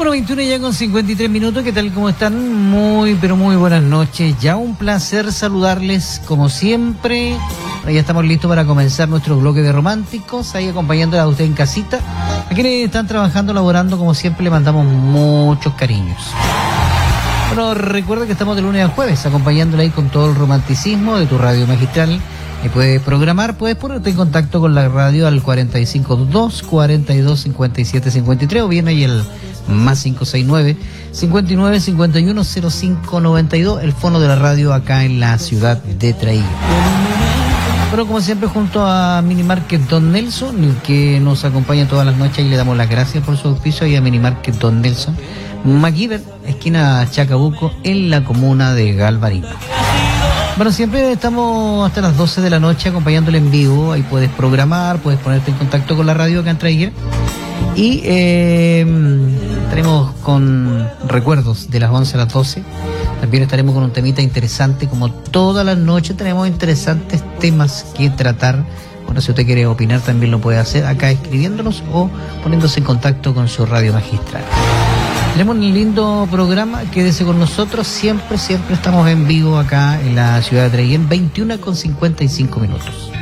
Bueno, 21 ya con 53 minutos, ¿qué tal? ¿Cómo están? Muy, pero muy buenas noches. Ya un placer saludarles como siempre. Ya estamos listos para comenzar nuestro bloque de románticos, ahí acompañándola a usted en casita. A quienes están trabajando, laborando, como siempre, le mandamos muchos cariños. Bueno, recuerda que estamos de lunes a jueves, acompañándola ahí con todo el romanticismo de tu radio magistral. Y puedes programar, puedes ponerte en contacto con la radio al 452-42-57-53 o bien ahí el más 569-59-51-0592, el fono de la radio acá en la ciudad de Traiguén. Bueno, como siempre, junto a Minimarket Don Nelson, que nos acompaña todas las noches y le damos las gracias por su auspicio, y a Minimarket Don Nelson, MacGyver, esquina Chacabuco, en la comuna de Galvarino. Bueno, siempre estamos hasta las 12 de la noche acompañándole en vivo. Ahí puedes programar, puedes ponerte en contacto con la radio acá en Traiguén. Y estaremos con recuerdos de las 11 a las 12. También estaremos con un temita interesante. Como todas las noches tenemos interesantes temas que tratar. Bueno, si usted quiere opinar también lo puede hacer acá escribiéndonos o poniéndose en contacto con su radio magistral. Tenemos un lindo programa, quédese con nosotros, siempre estamos en vivo acá en la ciudad de Traiguén, 21 con 55 minutos.